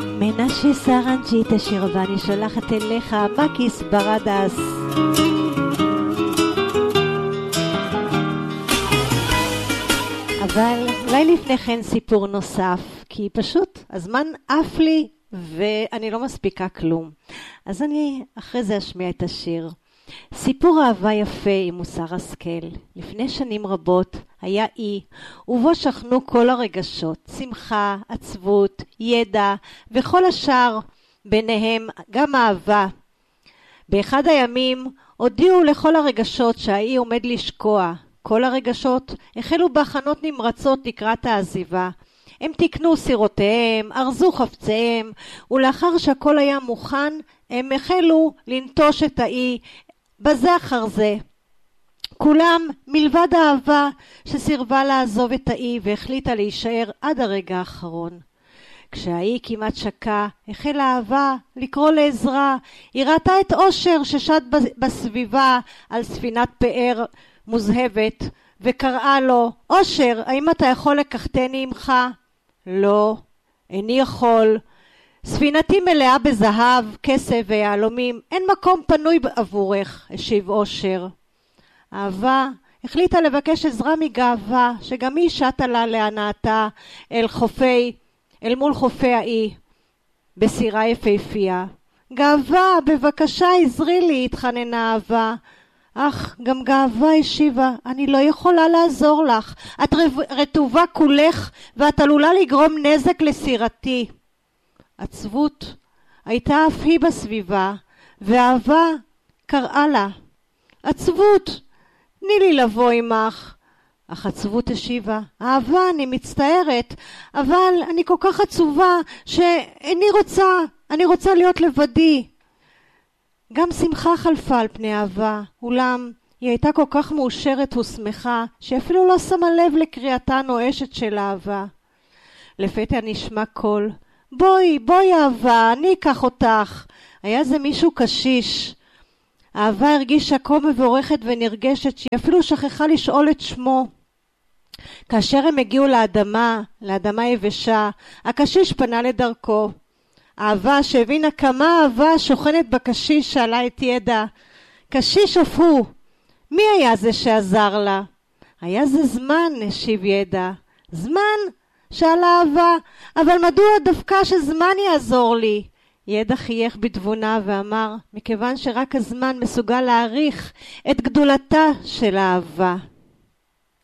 מנשה סרנג'י את השיר הבא אני שולחת אליך, מקיס ברדס. אבל אולי לפני כן סיפור נוסף, כי פשוט הזמן עף לי ואני לא מספיקה כלום. אז אני אחרי זה אשמיע את השיר. סיפור אהבה יפה עם מוסר השכל. לפני שנים רבות היה אי, ובו שכנו כל הרגשות, שמחה, עצבות, ידע וכל השאר, ביניהם גם אהבה. באחד הימים הודיעו לכל הרגשות שהאי עומד לשקוע. כל הרגשות החלו בהכנות נמרצות לקראת העזיבה. הם תקנו סירותיהם, ארזו חפציהם, ולאחר שהכל היה מוכן, הם החלו לנטוש את האי בזה אחר זה. כולם מלבד האהבה שסירבה לעזוב את האי והחליטה להישאר עד הרגע האחרון. כשהאי כמעט שקע, החלה האהבה לקרוא לעזרה. היא ראתה את אושר ששט בסביבה על ספינת פאר מוזהבת, וקראה לו, אושר, האם אתה יכול לקחתני עמך? לא, איני יכול. ספינתי מלאה בזהב, כסף ויהלומים, אין מקום פנוי עבורך, השיב אושר. אהבה החליטה לבקש עזרה מגאווה, שגם היא שטה לה להנאתה אל מול חופי האי, בסירה יפהפייה. גאווה, בבקשה עזרי לי, התחננה אהבה. אך גם גאווה השיבה, אני לא יכולה לעזור לך, את רטובה כולך ואת עלולה לגרום נזק לסירתי. עצבות הייתה אף היא בסביבה, ואהבה קראה לה, עצבות, תני לי לבוא עמך. אך עצבות השיבה, אהבה, אני מצטערת, אבל אני כל כך עצובה שאני רוצה להיות לבדי. גם שמחה חלפה על פני אהבה, אולם היא הייתה כל כך מאושרת ושמחה, שאפילו לא שמה לב לקריאתה נואשת של אהבה. לפתע נשמע קול, בואי אהבה, אני אקח אותך. היה זה מישהו קשיש. אהבה הרגישה כה מבורכת ונרגשת, שהיא אפילו שכחה לשאול את שמו. כאשר הם הגיעו לאדמה יבשה, הקשיש פנה לדרכו. אהבה שהבינה כמה אהבה שוכנת בקשיש שאלה את ידע, קשיש אף הוא, מי היה זה שעזר לה? היה זה זמן, השיב ידע. זמן? שאלה אהבה, אבל מדוע דווקא שזמן יעזור לי? ידע חייך בתבונה ואמר, מכיוון שרק הזמן מסוגל להעריך את גדולתה של האהבה.